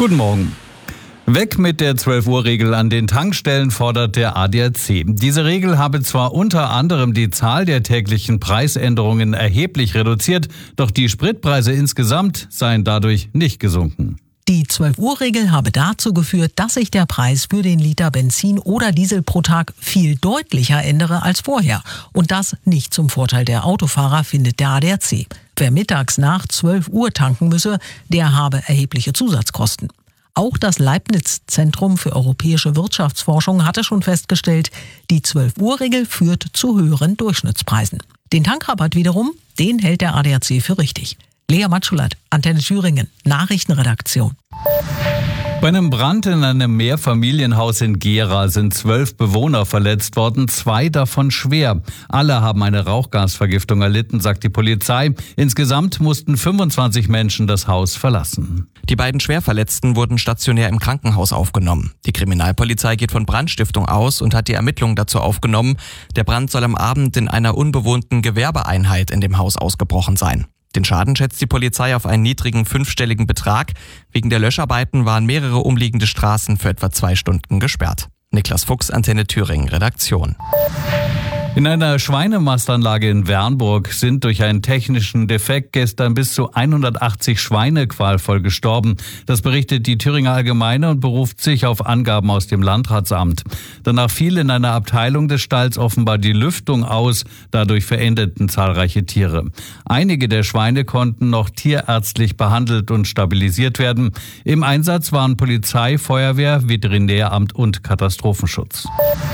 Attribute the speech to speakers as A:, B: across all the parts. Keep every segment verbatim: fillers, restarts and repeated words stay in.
A: Guten Morgen. Weg mit der zwölf-Uhr-Regel an den Tankstellen, fordert der A D A C. Diese Regel habe zwar unter anderem die Zahl der täglichen Preisänderungen erheblich reduziert, doch die Spritpreise insgesamt seien dadurch nicht gesunken.
B: Die zwölf-Uhr-Regel habe dazu geführt, dass sich der Preis für den Liter Benzin oder Diesel pro Tag viel deutlicher ändere als vorher. Und das nicht zum Vorteil der Autofahrer, findet der A D A C. Wer mittags nach zwölf Uhr tanken müsse, der habe erhebliche Zusatzkosten. Auch das Leibniz-Zentrum für europäische Wirtschaftsforschung hatte schon festgestellt, die zwölf-Uhr-Regel führt zu höheren Durchschnittspreisen. Den Tankrabatt wiederum, den hält der A D A C für richtig. Lea Matschulat, Antenne Thüringen, Nachrichtenredaktion.
A: Bei einem Brand in einem Mehrfamilienhaus in Gera sind zwölf Bewohner verletzt worden, zwei davon schwer. Alle haben eine Rauchgasvergiftung erlitten, sagt die Polizei. Insgesamt mussten fünfundzwanzig Menschen das Haus verlassen.
C: Die beiden Schwerverletzten wurden stationär im Krankenhaus aufgenommen. Die Kriminalpolizei geht von Brandstiftung aus und hat die Ermittlungen dazu aufgenommen. Der Brand soll am Abend in einer unbewohnten Gewerbeeinheit in dem Haus ausgebrochen sein. Den Schaden schätzt die Polizei auf einen niedrigen fünfstelligen Betrag. Wegen der Löscharbeiten waren mehrere umliegende Straßen für etwa zwei Stunden gesperrt. Niklas Fuchs, Antenne Thüringen, Redaktion.
A: In einer Schweinemastanlage in Wernburg sind durch einen technischen Defekt gestern bis zu hundertachtzig Schweine qualvoll gestorben. Das berichtet die Thüringer Allgemeine und beruft sich auf Angaben aus dem Landratsamt. Danach fiel in einer Abteilung des Stalls offenbar die Lüftung aus. Dadurch verendeten zahlreiche Tiere. Einige der Schweine konnten noch tierärztlich behandelt und stabilisiert werden. Im Einsatz waren Polizei, Feuerwehr, Veterinäramt und Katastrophenschutz.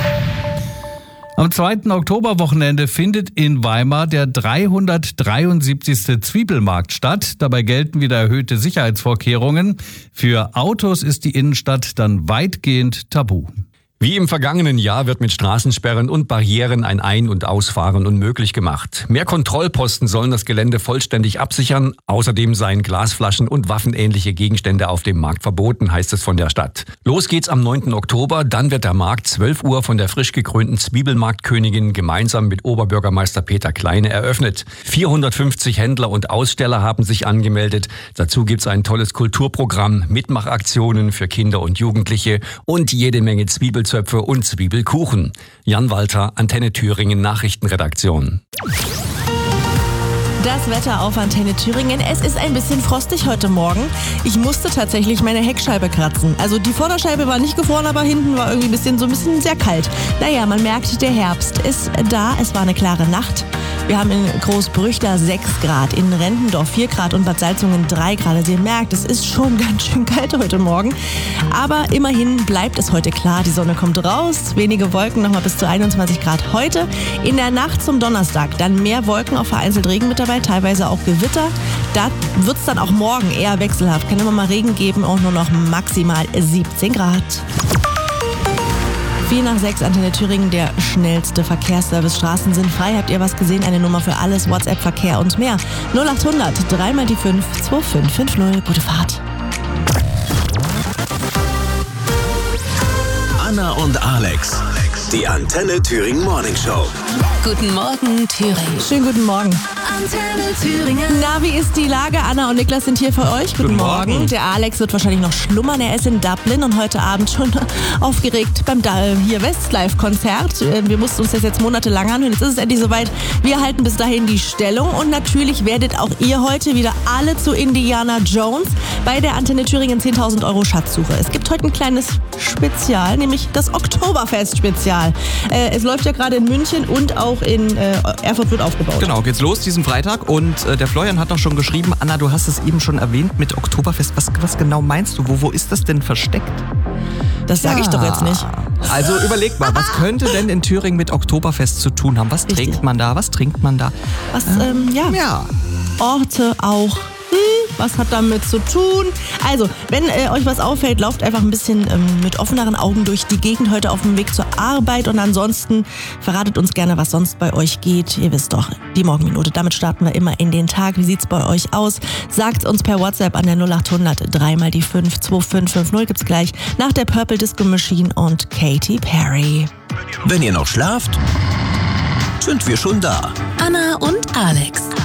A: Am zweiten Oktoberwochenende findet in Weimar der dreihundertdreiundsiebzigste Zwiebelmarkt statt. Dabei gelten wieder erhöhte Sicherheitsvorkehrungen. Für Autos ist die Innenstadt dann weitgehend tabu.
D: Wie im vergangenen Jahr wird mit Straßensperren und Barrieren ein Ein- und Ausfahren unmöglich gemacht. Mehr Kontrollposten sollen das Gelände vollständig absichern. Außerdem seien Glasflaschen und waffenähnliche Gegenstände auf dem Markt verboten, heißt es von der Stadt. Los geht's am neunten Oktober. Dann wird der Markt zwölf Uhr von der frisch gekrönten Zwiebelmarktkönigin gemeinsam mit Oberbürgermeister Peter Kleine eröffnet. vierhundertfünfzig Händler und Aussteller haben sich angemeldet. Dazu gibt's ein tolles Kulturprogramm, Mitmachaktionen für Kinder und Jugendliche und jede Menge Zwiebeln. Zöpfe und Zwiebelkuchen. Jan Walter, Antenne Thüringen, Nachrichtenredaktion.
E: Das Wetter auf Antenne Thüringen. Es ist ein bisschen frostig heute Morgen. Ich musste tatsächlich meine Heckscheibe kratzen. Also die Vorderscheibe war nicht gefroren, aber hinten war irgendwie ein bisschen, so ein bisschen sehr kalt. Naja, man merkt, der Herbst ist da. Es war eine klare Nacht. Wir haben in Großbrüchda sechs Grad, in Rentendorf vier Grad und Bad Salzungen drei Grad. Also ihr merkt, es ist schon ganz schön kalt heute Morgen. Aber immerhin bleibt es heute klar. Die Sonne kommt raus, wenige Wolken, nochmal bis zu einundzwanzig Grad heute. In der Nacht zum Donnerstag dann mehr Wolken, auch vereinzelt Regen mit dabei, teilweise auch Gewitter. Da wird es dann auch morgen eher wechselhaft. Kann immer mal Regen geben, auch nur noch maximal siebzehn Grad. vier nach sechs, Antenne Thüringen, der schnellste Verkehrsservice. Straßen sind frei. Habt ihr was gesehen? Eine Nummer für alles, WhatsApp, Verkehr und mehr. null acht hundert, dreimal die fünf, zwei fünf fünf null. Gute Fahrt.
F: Anna und Alex, die Antenne Thüringen Morning Show.
G: Guten Morgen, Thüringen.
E: Schönen guten Morgen.
G: Antenne Thüringen.
E: Na, wie ist die Lage? Anna und Niklas sind hier für euch. Guten,
D: Guten
E: Morgen.
D: Morgen.
E: Der Alex wird wahrscheinlich noch schlummern. Er ist in Dublin und heute Abend schon aufgeregt beim da- hier Westlife-Konzert. Wir mussten uns das jetzt monatelang anhören. Jetzt ist es endlich soweit. Wir halten bis dahin die Stellung und natürlich werdet auch ihr heute wieder alle zu Indiana Jones bei der Antenne Thüringen zehntausend Euro Schatzsuche. Es gibt heute ein kleines Spezial, nämlich das Oktoberfest-Spezial. Äh, es läuft ja gerade in München und auch in äh, Erfurt wird aufgebaut.
C: Genau, geht's los diesen Freitag und äh, der Florian hat noch schon geschrieben, Anna, du hast es eben schon erwähnt mit Oktoberfest. Was, was genau meinst du? Wo, wo ist das denn versteckt?
E: Das sage ich doch jetzt nicht.
C: Also überleg mal, was könnte denn in Thüringen mit Oktoberfest zu tun haben? Was
E: Richtig.
C: trägt man da? Was trinkt man da?
E: Was, ähm, ja.
C: Ja.
E: Orte auch. Hm, was hat damit zu tun? Also, wenn äh, euch was auffällt, lauft einfach ein bisschen ähm, mit offeneren Augen durch die Gegend heute auf dem Weg zur Arbeit und ansonsten verratet uns gerne, was sonst bei euch geht. Ihr wisst doch, die Morgenminute, damit starten wir immer in den Tag. Wie sieht's bei euch aus? Sagt uns per WhatsApp an der null acht hundert, dreimal die fünf, zwei fünf fünf null gibt's gleich nach der Purple Disco Machine und Katy Perry.
F: Wenn ihr noch schlaft, sind wir schon da.
G: Anna und Alex.